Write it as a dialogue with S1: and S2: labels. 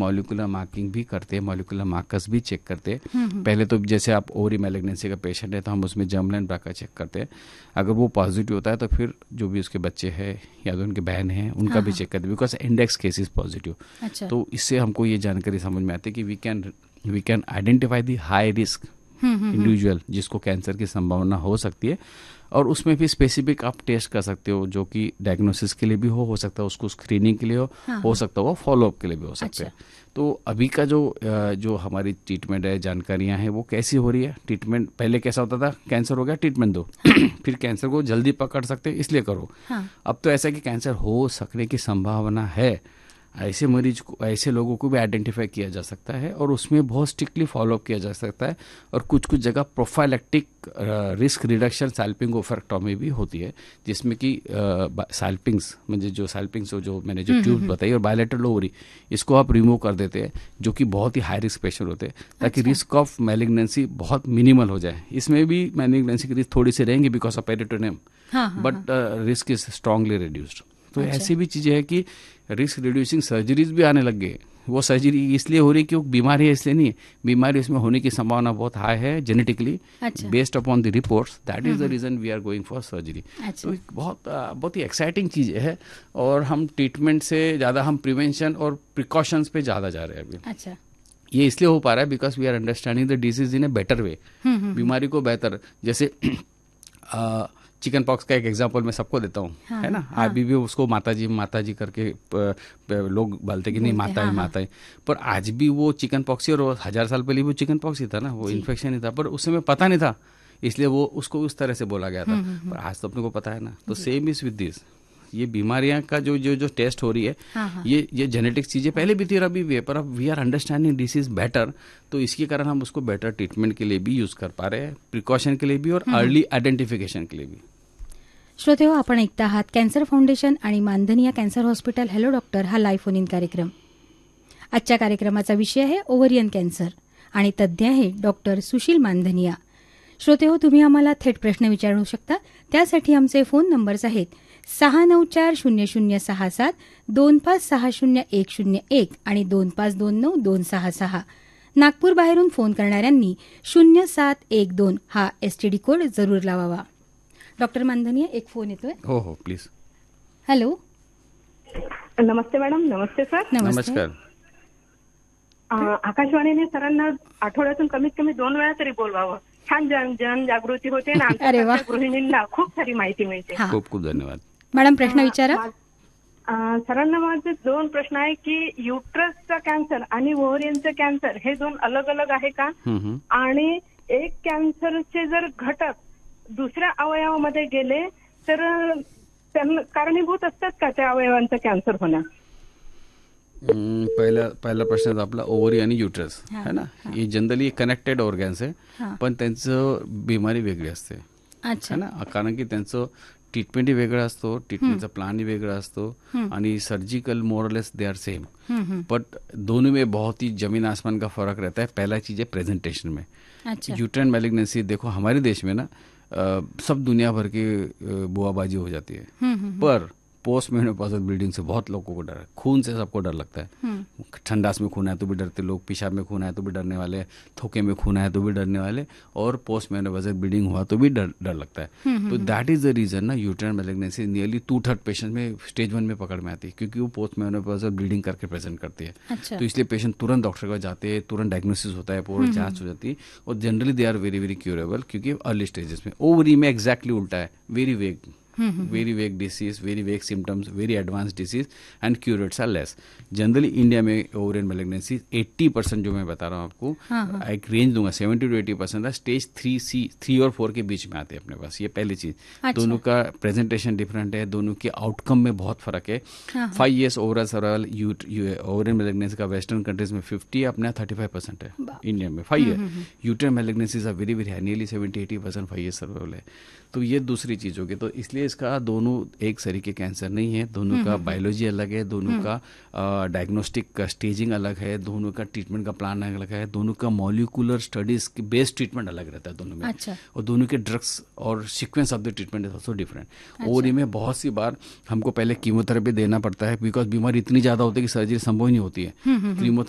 S1: Molecular marking भी करते हैं, मॉलिक्यूलर मार्कर्स भी चेक करते हैं। पहले तो जैसे आप ओवरी मैलिग्नेंसी का पेशेंट है तो हम उसमें जर्मलाइन ब्राका चेक करते हैं। अगर वो पॉजिटिव होता है तो फिर जो भी उसके बच्चे हैं या तो उनके बहन हैं उनका भी चेक करते हैं, because index case is positive. तो इससे हमको ये जानकारी समझ में आती है कि we can identify the high risk individual जिसको कैंसर की संभावना हो सकती है, और उसमें भी स्पेसिफिक आप टेस्ट कर सकते हो जो कि डायग्नोसिस के लिए भी हो सकता है, उसको स्क्रीनिंग के लिए हो सकता है, वो फॉलोअप के लिए भी हो सकता है। तो अभी का जो हमारी ट्रीटमेंट है, जानकारियां हैं, वो कैसी हो रही है। ट्रीटमेंट पहले कैसा होता था, कैंसर हो गया ट्रीटमेंट दो, फिर कैंसर को जल्दी पकड़ सकते इसलिए करो। अब तो ऐसा कि कैंसर हो सकने की संभावना है, ऐसे मरीज को, ऐसे लोगों को भी आइडेंटिफाई किया जा सकता है और उसमें बहुत स्ट्रिक्टली फॉलोअप किया जा सकता है। और कुछ कुछ जगह प्रोफाइलैक्टिक रिस्क रिडक्शन सैल्पिंगोफेरेक्टोमी भी होती है, जिसमें कि सैल्पिंग्स म्हणजे जो सैल्पिंग्स जो मैंने जो ट्यूब बताई और बायलैटरल ओवरी, इसको आप रिमूव कर देते हैं, जो कि बहुत ही हाई रिस्क पेशेंट होते हैं, ताकि रिस्क ऑफ मैलिग्नेंसी बहुत मिनिमल हो जाए। इसमें भी मैलिग्नेंसी की रिस्क थोड़ी सी रहेंगी because of peritoneum, but risk is strongly reduced. तो ऐसी भी चीजें हैं कि रिस्क रिड्यूसिंग सर्जरीज भी आने लग गए। वो सर्जरी इसलिए हो रही है क्योंकि बीमारी है, इसलिए नहीं है। बीमारी इसमें होने की संभावना बहुत हाई है genetically, based upon the reports. That is the reason we are going for surgery. तो बहुत ही एक्साइटिंग चीज है, और हम ट्रीटमेंट से ज्यादा हम प्रिवेंशन और प्रिकॉशंस पे ज्यादा जा रहे हैं अभी। ये इसलिए हो पा रहा है because we are understanding the disease in a better way. बीमारी को बेहतर, जैसे चिकन पॉक्स का एक एग्जांपल मैं सबको देता हूँ, है ना। अभी भी उसको माताजी करके लोग बोलते कि नहीं माता है, पर आज भी वो चिकन पॉक्स ही, और 1000 साल पहले वो चिकन पॉक्स ही था ना, वो इन्फेक्शन ही था, पर उस समय पता नहीं था, इसलिए वो उसको उस तरह से बोला गया था। पर आज तो अपने को पता है ना। तो सेम इज विद दिस, ये बीमारियां का जो टेस्ट हो रही है, ये जेनेटिक्स चीजें पहले भी थी और अभी भी है, पर अब we are understanding disease better, तो इसके कारण हम उसको बेटर ट्रीटमेंट के लिए भी यूज कर पा रहे हैं, प्रिकॉशन के लिए भी और अर्ली आयडेंटिफिकेशन के लिए भी।
S2: श्रोतेहो, आपण ऐकता आहात कॅन्सर फाउंडेशन आणि मानधनिया कॅन्सर हॉस्पिटल हॅलो डॉक्टर हा लाईव्ह फोन इन कार्यक्रम। आजच्या कार्यक्रमाचा विषय आहे ओव्हरियन कॅन्सर आणि तज्ज्ञ आहे डॉक्टर सुशील मानधनिया। श्रोतेहो, तुम्ही आम्हाला थेट प्रश्न विचारू शकता, त्यासाठी आमचे फोन नंबर्स आहेत 6940067, 25600101 आणि 2529 नागपूर बाहेरून फोन करणाऱ्यांनी 0712 हा एसटीडी कोड जरूर लावावा। डॉक्टर मानधनिया, एक फोन येतोय।
S1: हो प्लीज।
S2: हॅलो,
S3: नमस्ते मॅडम। नमस्ते सर।
S1: नमस्कार।
S3: आकाशवाणीने सरांना आठवड्यातून कमीत कमी 2 वेळा तरी बोलवावं। छान जनजागृती होते ना, आमच्या गृहिणींना खूप सारी माहिती मिळते।
S1: खूप खूप धन्यवाद।
S2: मॅडम, प्रश्न विचारा।
S3: सरांना माझे 2 प्रश्न आहे की युट्रसचा कॅन्सर आणि ओव्हरियनचं कॅन्सर हे 2 अलग अलग आहे का, आणि एक कॅन्सरचे जर घटक दुसऱ्या अवयवामध्ये गेले तर त्यांना कारणीभूत असतात का त्या अवयवांचं कॅन्सर होण्यास?
S1: पहिला प्रश्न आपला ओव्हरी आणि युट्रस है ना, हे जनरली कनेक्टेड ऑर्गन्स आहे, पण त्यांचं बिमारी वेगळी असते, है ना, कारण की त्यांचं ट्रीटमेंटही वेगळा असतो, ट्रीटमेंटचा प्लानही वेगळा असतो, आणि surgical मोरलेस they are same, but दोनों में बहुत ही जमीन आसमान का फर्क रहता है। पहला चीज है प्रेजेंटेशन में। यूट्राइन मैलिग्नेंसी देखो हमारे देश में ना सब दुनिया भर की बुआबाजी हो जाती है, पर पोस्ट मेनोपॉजल ब्लीडिंग से बहुत लोगों को डर है। खून से सबको डर लगता है, ठंडास में खून है तो भी डरते लोग, पेशाब में खून है तो भी डरने वाले, थोके में खून है तो भी डरने वाले, और पोस्ट मेनोपॉजल ब्लीडिंग हुआ तो भी डर लगता है। तो दैट इज द रीजन ना, यूट्राइन मैलिग्नेंसी नियरली 2/3 पेशेंट में स्टेज 1 में पकड़ में आती है, क्योंकि वो पोस्ट मेनोपॉजल ब्लीडिंग करके प्रेजेंट करती है। तो इसलिए पेशेंट तुरंत डॉक्टर के जाते हैं, तुरंत डायग्नोसिस होता है, पूरी जांच हो जाती है, और generally they are very very curable, क्योंकि अर्ली स्टेजेस में। ओवरी में एग्जैक्टली उल्टा है, very vague disease, very vague symptoms, very advance disease, and cure rates are less. Generally India में ओवरियन मैलिग्नेंसी 80% जो मैं बता रहा हूँ आपको, एक रेंज दूंगा 70 to 80% स्टेज 3 और 4 के बीच में आते हैं अपने पास। ये पहली चीज। दोनों का प्रेजेंटेशन डिफरेंट है, दोनों के आउटकम में बहुत फर्क है। 5 years overall survival ovarian malignancy का वेस्टर्न कंट्रीज में 50 अपने 35% है, इंडिया में 5 year। Uterine malignancies are very very high, nearly 70-80% 5 years survival है। तो ये दूसरी चीज होगी। तो इसलिए इसका दोनों एक सरी के कैंसर नहीं है, दोनों का बायोलॉजी अलग है, दोनों का डायग्नोस्टिक स्टेजिंग अलग है, दोनों का ट्रीटमेंट का प्लान अलग है, दोनों का मॉलिक्यूलर स्टडीज के बेस्ड ट्रीटमेंट अलग रहता है दोनों में। और दोनों के ड्रग्स और sequence of the treatment is also different. और इनमें बहुत सी बार हमको पहले कीमोथेरेपी देना पड़ता है, बिकॉज बीमारी इतनी ज्यादा होती है कि सर्जरी संभव ही नहीं होती है।